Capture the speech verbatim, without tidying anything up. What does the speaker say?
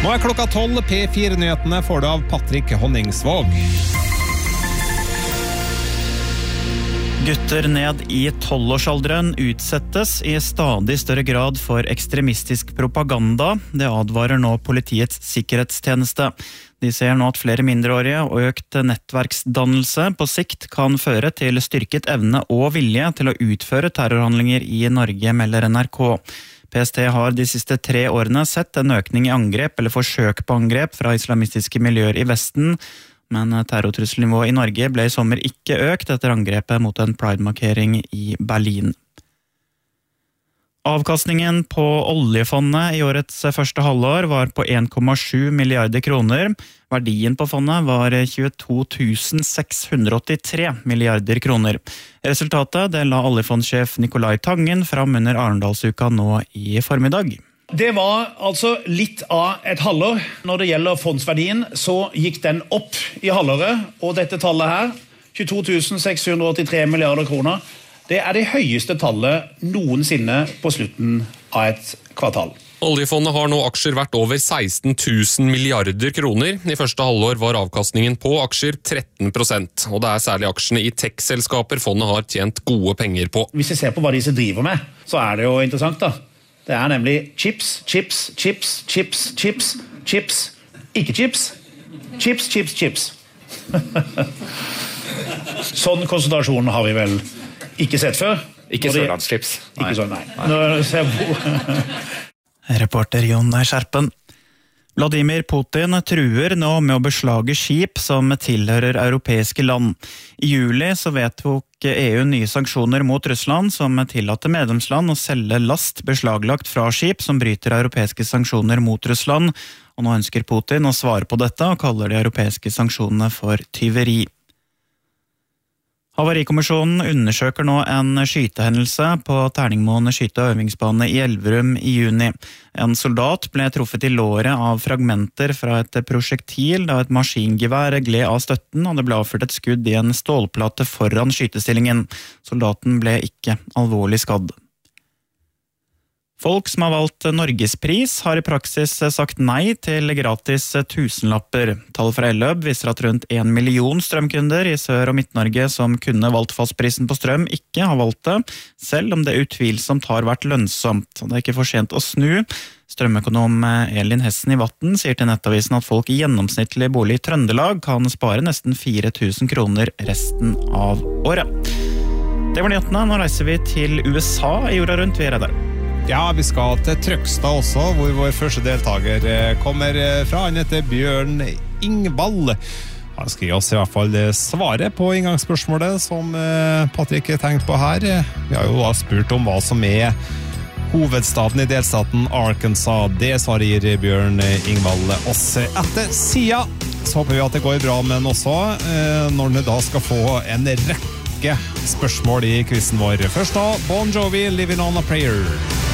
Nå er klokka tolv, P fire-nyhetene får du av Patrick Honningsvåg. Gutter ned i tolvårsalderen utsettes i stadig større grad for ekstremistisk propaganda. Det advarer nå Politiets sikkerhetstjeneste. De ser nå at flere mindreårige og økt nettverksdannelse på sikt kan føre til styrket evne og vilje til å utføre terrorhandlinger i Norge, melder N R K. P S T har de siste tre årene sett en økning i angrep eller forsøk på angrep fra islamistiske miljøer i Vesten, men terrortrusselnivået i Norge ble i sommer ikke økt etter angrepet mot en Pride-markering i Berlin. Avkastningen på oljefondet i årets første halvår var på en komma sju milliarder kroner. Verdien på fondet var tjueto tusen seks hundre åttitre milliarder kroner. Resultatet det la oljefondsjef Nicolai Tangen fram under Arendalsuka nå i formiddag. Det var altså litt av et halvår. Når det gjelder fondsverdien, så gikk den opp i halvåret, og dette tallet her, tjueto tusen seks hundre åttitre milliarder kroner, det er det høyeste tallet noensinne på slutten av et kvartal. Oljefondet har nå aksjer verdt over seksten tusen milliarder kroner. I første halvår var avkastningen på aksjer tretten prosent, og det er særlig aksjene i tech-selskaper fondet har tjent gode penger på. Hvis vi ser på hva disse driver med, så er det jo interessant da. Det er nemlig chips, chips, chips, chips, chips, chips, ikke chips, chips, chips, chips. Sånn konsentrasjon har vi vel ikke sett før. Ikke sørlandschips. Ikke sånn, nei. Nå ser jeg Reporter Jon Skjerpen. Vladimir Putin truer nå med å beslage skip som tilhører europeiske land. I juli så vedtok E U nye sanksjoner mot Russland som tillater medlemsland å selge last beslaglagt fra skip som bryter europeiske sanksjoner mot Russland. Og nå ønsker Putin å svare på dette og kaller de europeiske sanksjonene for tyveri. Havarikommisjonen undersøker nå en skytehendelse på Terningmoen skyte- og øvingsbane i Elverum i juni. En soldat ble truffet i låret av fragmenter fra et prosjektil da et maskingevær gled av støtten, og det ble avført et skudd i en stålplate foran skytestillingen. Soldaten ble ikke alvorlig skadd. Folk som har valgt Norgespris har i praksis sagt nei til gratis tusenlapper. Tall fra Elløb viser at rundt en million strømkunder i Sør- og Midt-Norge som kunne valgt fastprisen på strøm ikke har valgt det, selv om det utvilsomt har vært lønnsomt. Det er ikke for sent å snu. Strømøkonom Elin Hessen i Vatten sier til Nettavisen at folk i gjennomsnittlig bolig i Trøndelag kan spare nesten fire tusen kroner resten av året. Det var nyhetene. Nå reiser vi til U S A i jorda rundt. Vi er der. Ja, vi skal til Trøgstad også, hvor vår første deltaker kommer fra. Han heter Bjørn Ingvald. Han skal gi oss i hvert fall svaret på inngangsspørsmålet som Patrick tenkte på her. Vi har jo da spurt om hva som er hovedstaden i delstaten Arkansas. Det svaret gir Bjørn Ingvald oss etter sida. Så håper vi at det går bra med han også, når han da skal få en rekke spørsmål i quizen vår. Først da, Bon Jovi, Living on a Prayer.